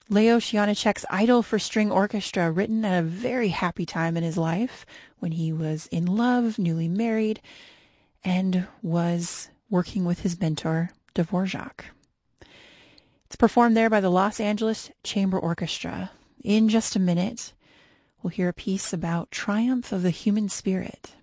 Leos Janáček's Idol for String Orchestra, written at a very happy time in his life when he was in love, newly married, and was working with his mentor, Dvorak. It's performed there by the Los Angeles Chamber Orchestra. In just a minute, we'll hear a piece about triumph of the human spirit.